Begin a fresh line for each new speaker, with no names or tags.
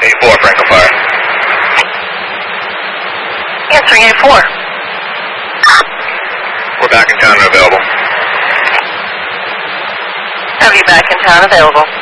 8-4, Franco Fire.
Answering 8-4.
We're back in town and available.
Have you back in town available?